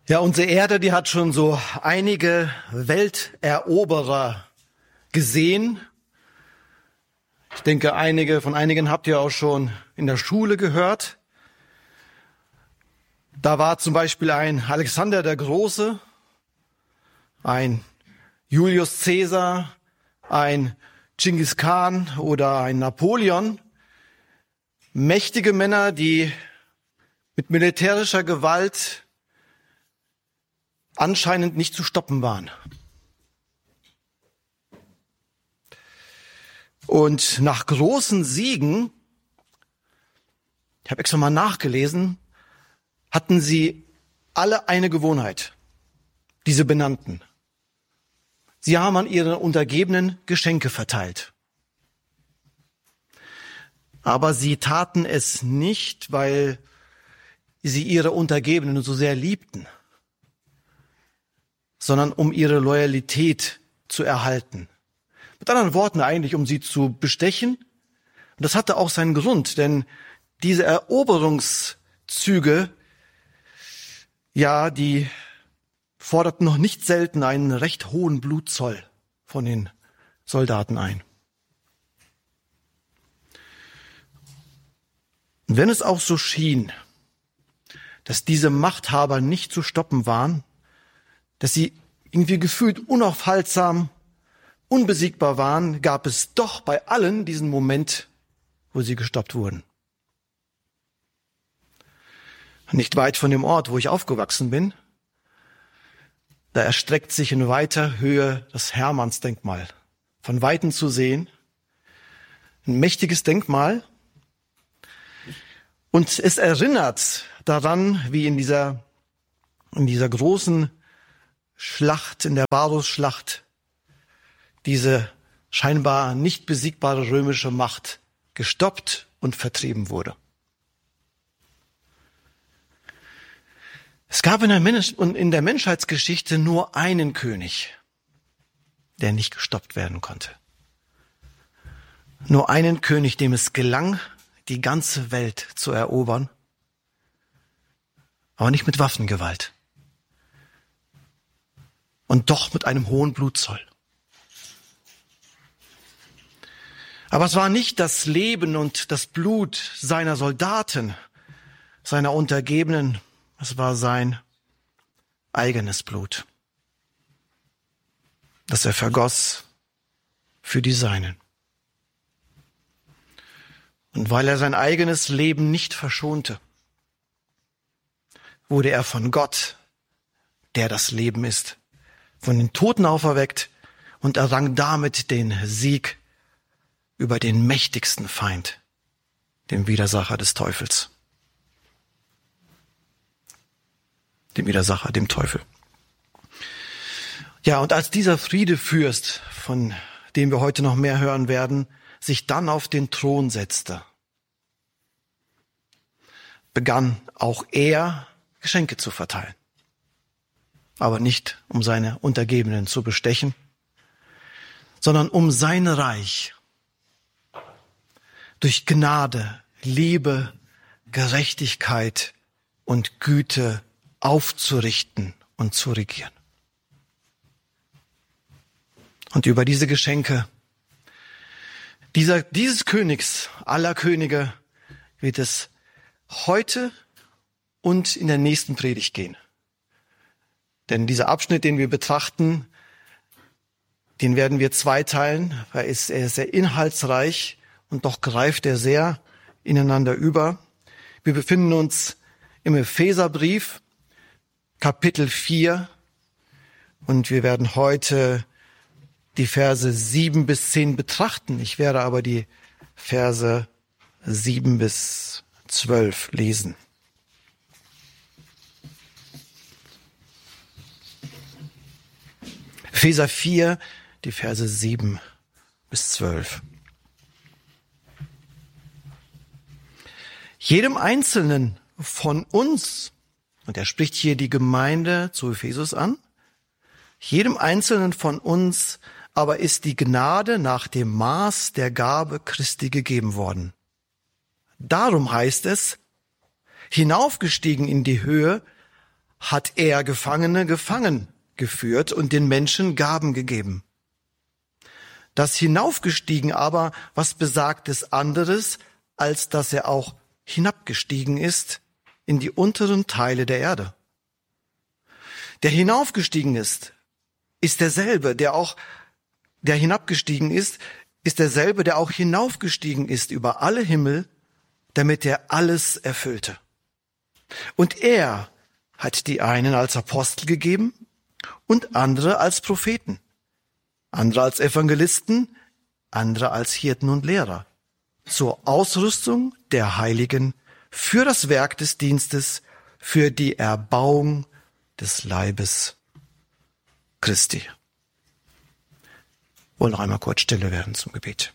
Ja, unsere Erde, die hat schon so einige Welteroberer gesehen. Ich denke, von einigen habt ihr auch schon in der Schule gehört. Da war zum Beispiel ein Alexander der Große, ein Julius Caesar, ein Genghis Khan oder ein Napoleon. Mächtige Männer, die mit militärischer Gewalt anscheinend nicht zu stoppen waren. Und nach großen Siegen, ich habe extra mal nachgelesen, hatten sie alle eine Gewohnheit, diese Benannten. Sie haben an ihre Untergebenen Geschenke verteilt. Aber sie taten es nicht, weil sie ihre Untergebenen so sehr liebten, sondern um ihre Loyalität zu erhalten. Mit anderen Worten eigentlich, um sie zu bestechen. Und das hatte auch seinen Grund, denn diese Eroberungszüge, ja, die forderten noch nicht selten einen recht hohen Blutzoll von den Soldaten ein. Und wenn es auch so schien, dass diese Machthaber nicht zu stoppen waren, dass sie irgendwie gefühlt unaufhaltsam, unbesiegbar waren, gab es doch bei allen diesen Moment, wo sie gestoppt wurden. Nicht weit von dem Ort, wo ich aufgewachsen bin, da erstreckt sich in weiter Höhe das Hermannsdenkmal. Von Weitem zu sehen. Ein mächtiges Denkmal. Und es erinnert daran, wie in dieser großen Schlacht, in der Varusschlacht, diese scheinbar nicht besiegbare römische Macht gestoppt und vertrieben wurde. Es gab in der Menschheitsgeschichte nur einen König, der nicht gestoppt werden konnte. Nur einen König, dem es gelang, die ganze Welt zu erobern, aber nicht mit Waffengewalt. Und doch mit einem hohen Blutzoll. Aber es war nicht das Leben und das Blut seiner Soldaten, seiner Untergebenen, es war sein eigenes Blut, das er vergoss für die Seinen. Und weil er sein eigenes Leben nicht verschonte, wurde er von Gott, der das Leben ist, von den Toten auferweckt und errang damit den Sieg über den mächtigsten Feind, dem Widersacher des Teufels. Dem Widersacher, dem Teufel. Ja, und als dieser Friedefürst, von dem wir heute noch mehr hören werden, sich dann auf den Thron setzte, begann auch er Geschenke zu verteilen. Aber nicht, um seine Untergebenen zu bestechen, sondern um sein Reich durch Gnade, Liebe, Gerechtigkeit und Güte aufzurichten und zu regieren. Und über diese Geschenke dieses Königs aller Könige wird es heute und in der nächsten Predigt gehen. Denn dieser Abschnitt, den wir betrachten, den werden wir zweiteilen, weil er ist sehr inhaltsreich und doch greift er sehr ineinander über. Wir befinden uns im Epheserbrief, Kapitel 4, und wir werden heute die Verse 7 bis 10 betrachten. Ich werde aber die Verse 7 bis 12 lesen. Epheser 4, die Verse 7 bis 12. Jedem Einzelnen von uns, und er spricht hier die Gemeinde zu Ephesus an, jedem Einzelnen von uns aber ist die Gnade nach dem Maß der Gabe Christi gegeben worden. Darum heißt es, hinaufgestiegen in die Höhe, hat er Gefangene gefangen geführt und den Menschen Gaben gegeben. Das Hinaufgestiegen aber, was besagt es anderes, als dass er auch hinabgestiegen ist in die unteren Teile der Erde. Der hinaufgestiegen ist derselbe, der hinabgestiegen ist derselbe, der auch hinaufgestiegen ist über alle Himmel, damit er alles erfüllte. Und er hat die einen als Apostel gegeben und andere als Propheten, andere als Evangelisten, andere als Hirten und Lehrer, zur Ausrüstung der Heiligen, für das Werk des Dienstes, für die Erbauung des Leibes Christi. Wollen noch einmal kurz stille werden zum Gebet.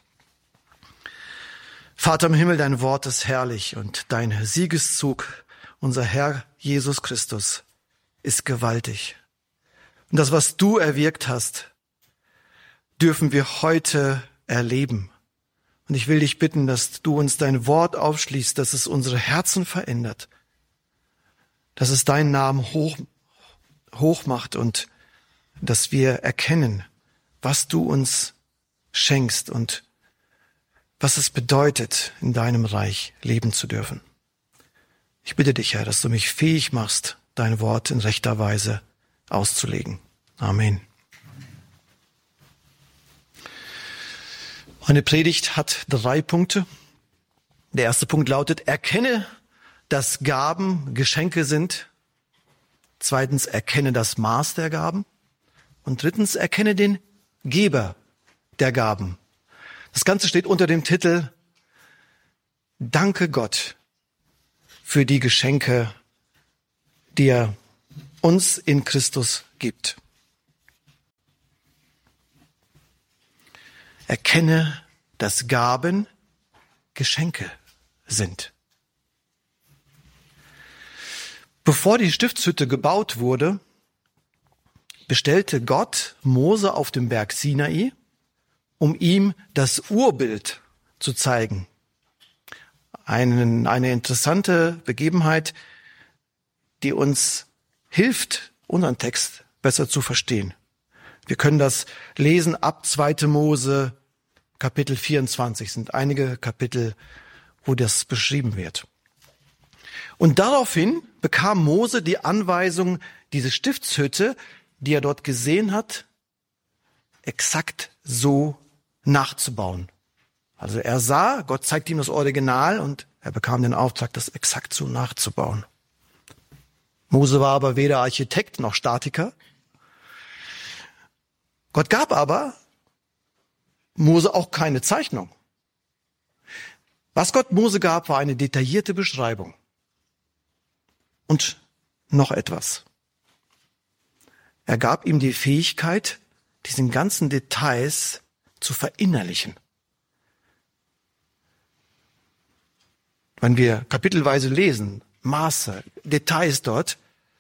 Vater im Himmel, dein Wort ist herrlich und dein Siegeszug, unser Herr Jesus Christus, ist gewaltig. Und das, was du erwirkt hast, dürfen wir heute erleben. Und ich will dich bitten, dass du uns dein Wort aufschließt, dass es unsere Herzen verändert, dass es deinen Namen hoch macht und dass wir erkennen, was du uns schenkst und was es bedeutet, in deinem Reich leben zu dürfen. Ich bitte dich, Herr, dass du mich fähig machst, dein Wort in rechter Weise auszulegen. Amen. Meine Predigt hat 3 Punkte. Der erste Punkt lautet, erkenne, dass Gaben Geschenke sind. Zweitens, erkenne das Maß der Gaben. Und drittens, erkenne den Geber der Gaben. Das Ganze steht unter dem Titel Danke Gott für die Geschenke, die er uns in Christus gibt. Erkenne, dass Gaben Geschenke sind. Bevor die Stiftshütte gebaut wurde, bestellte Gott Mose auf dem Berg Sinai, um ihm das Urbild zu zeigen. Eine interessante Begebenheit, die uns hilft, unseren Text besser zu verstehen. Wir können das lesen ab 2. Mose, Kapitel 24, sind einige Kapitel, wo das beschrieben wird. Und daraufhin bekam Mose die Anweisung, diese Stiftshütte, die er dort gesehen hat, exakt so nachzubauen. Also er sah, Gott zeigt ihm das Original und er bekam den Auftrag, das exakt so nachzubauen. Mose war aber weder Architekt noch Statiker. Gott gab aber Mose auch keine Zeichnung. Was Gott Mose gab, war eine detaillierte Beschreibung. Und noch etwas. Er gab ihm die Fähigkeit, diesen ganzen Details zu verinnerlichen. Wenn wir kapitelweise lesen, Maße, Details dort,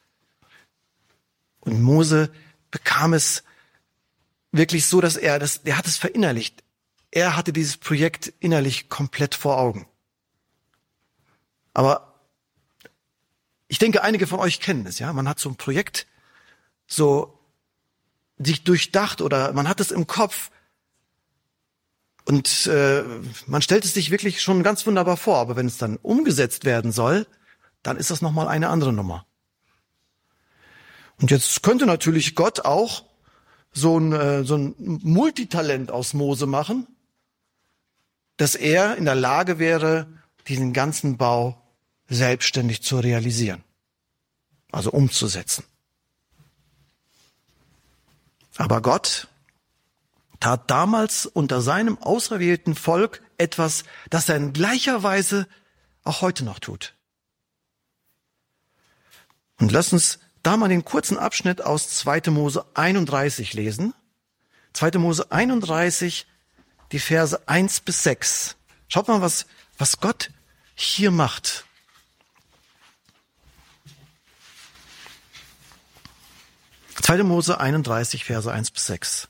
und Mose bekam es wirklich so, dass er hat es verinnerlicht. Er hatte dieses Projekt innerlich komplett vor Augen. Aber ich denke, einige von euch kennen es, ja. Man hat so ein Projekt so sich durchdacht oder man hat es im Kopf und man stellt es sich wirklich schon ganz wunderbar vor. Aber wenn es dann umgesetzt werden soll, dann ist das nochmal eine andere Nummer. Und jetzt könnte natürlich Gott auch so ein Multitalent aus Mose machen, dass er in der Lage wäre, diesen ganzen Bau selbstständig zu realisieren, also umzusetzen. Aber Gott tat damals unter seinem auserwählten Volk etwas, das er in gleicher Weise auch heute noch tut. Und lass uns da mal den kurzen Abschnitt aus 2. Mose 31 lesen. 2. Mose 31, die Verse 1 bis 6. Schaut mal, was Gott hier macht. Zweite Mose 31, Verse 1 bis 6.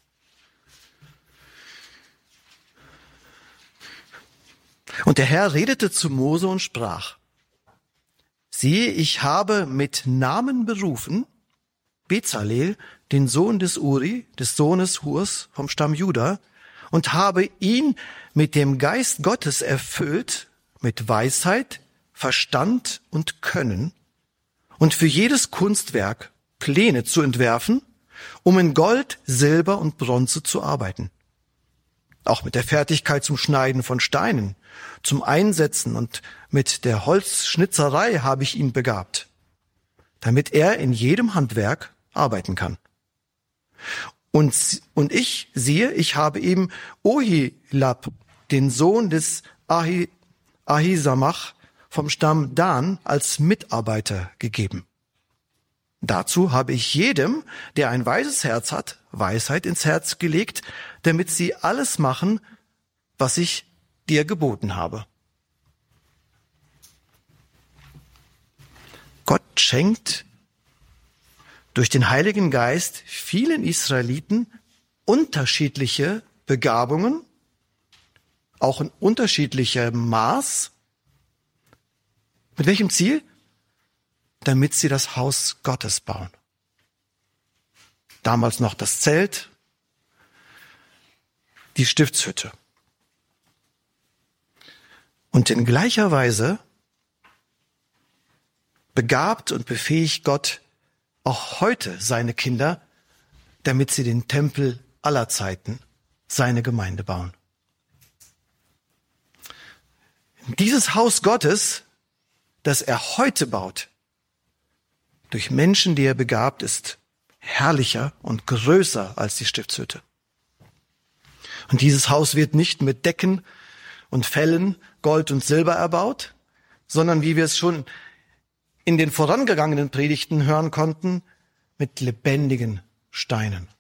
Und der Herr redete zu Mose und sprach: siehe, ich habe mit Namen berufen Bezalel, den Sohn des Uri, des Sohnes Hurs vom Stamm Juda, und habe ihn mit dem Geist Gottes erfüllt, mit Weisheit, Verstand und Können, und für jedes Kunstwerk Pläne zu entwerfen, um in Gold, Silber und Bronze zu arbeiten. Auch mit der Fertigkeit zum Schneiden von Steinen, zum Einsetzen und mit der Holzschnitzerei habe ich ihn begabt, damit er in jedem Handwerk arbeiten kann. Und ich, siehe, ich habe ihm Ohilab, den Sohn des Ahisamach vom Stamm Dan, als Mitarbeiter gegeben. Dazu habe ich jedem, der ein weises Herz hat, Weisheit ins Herz gelegt, damit sie alles machen, was ich dir geboten habe. Gott schenkt durch den Heiligen Geist vielen Israeliten unterschiedliche Begabungen, auch in unterschiedlichem Maß. Mit welchem Ziel? Damit sie das Haus Gottes bauen. Damals noch das Zelt, die Stiftshütte. Und in gleicher Weise begabt und befähigt Gott auch heute seine Kinder, damit sie den Tempel aller Zeiten, seine Gemeinde bauen. Dieses Haus Gottes, das er heute baut, durch Menschen, die er begabt, ist herrlicher und größer als die Stiftshütte. Und dieses Haus wird nicht mit Decken und Fellen, Gold und Silber erbaut, sondern wie wir es schon in den vorangegangenen Predigten hören konnten, mit lebendigen Steinen.